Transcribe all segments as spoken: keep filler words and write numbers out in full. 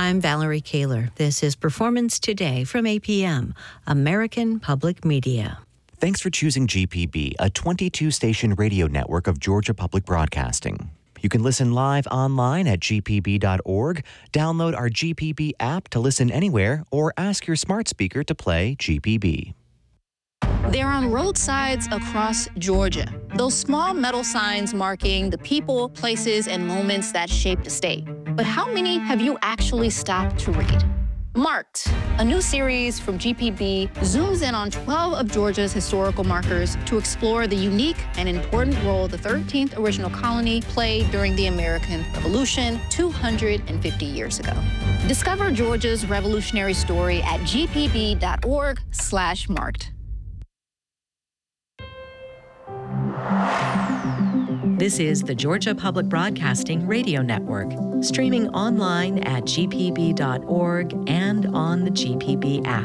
I'm Valerie Kaler. This is Performance Today from A P M, American Public Media. Thanks for choosing G P B, a twenty-two station radio network of Georgia Public Broadcasting. You can listen live online at g p b dot org, download our G P B app to listen anywhere, or ask your smart speaker to play G P B. They're on roadsides across Georgia. Those small metal signs marking the people, places, and moments that shaped the state. But how many have you actually stopped to read? Marked, a new series from G P B, zooms in on twelve of Georgia's historical markers to explore the unique and important role the thirteenth original colony played during the American Revolution two hundred fifty years ago. Discover Georgia's revolutionary story at g p b dot org slash marked. This is the Georgia Public Broadcasting Radio Network, streaming online at g p b dot org and on the G P B app.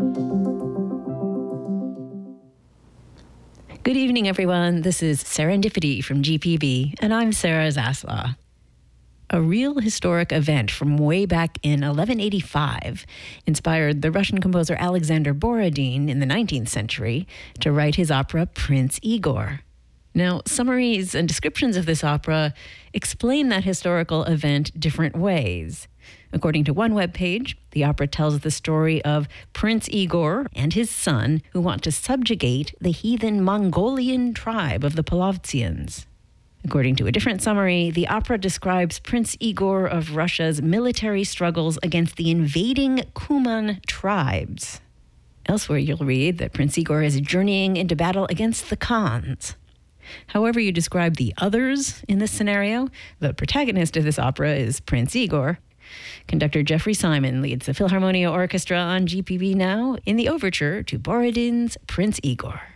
Good evening, everyone. This is Serendipity from G P B, and I'm Sarah Zaslaw. A real historic event from way back in eleven eighty-five inspired the Russian composer Alexander Borodin in the nineteenth century to write his opera Prince Igor. Now, summaries and descriptions of this opera explain that historical event different ways. According to one webpage, the opera tells the story of Prince Igor and his son who want to subjugate the heathen Mongolian tribe of the Polovtsians. According to a different summary, the opera describes Prince Igor of Russia's military struggles against the invading Kuman tribes. Elsewhere, you'll read that Prince Igor is journeying into battle against the Khans. However you describe the others in this scenario, the protagonist of this opera is Prince Igor. Conductor Jeffrey Simon leads the Philharmonia Orchestra on G P B now in the overture to Borodin's Prince Igor.